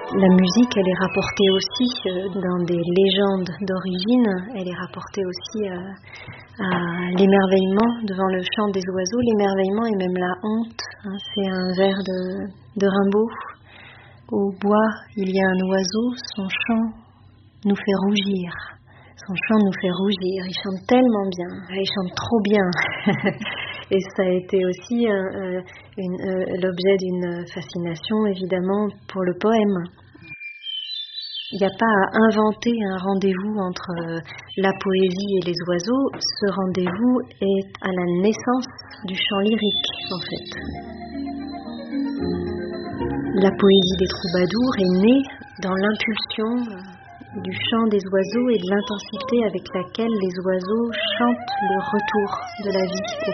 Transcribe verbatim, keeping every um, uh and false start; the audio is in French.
La musique, elle est rapportée aussi euh, dans des légendes d'origine, elle est rapportée aussi euh, à l'émerveillement devant le chant des oiseaux, l'émerveillement et même la honte. Hein, c'est un vers de, de Rimbaud. Au bois, il y a un oiseau, son chant nous fait rougir. Son chant nous fait rougir. Il chante tellement bien, il chante trop bien. Et ça a été aussi euh, une, euh, l'objet d'une fascination, évidemment, pour le poème. Il n'y a pas à inventer un rendez-vous entre euh, la poésie et les oiseaux. Ce rendez-vous est à la naissance du chant lyrique, en fait. La poésie des troubadours est née dans l'impulsion du chant des oiseaux et de l'intensité avec laquelle les oiseaux chantent le retour de la vie.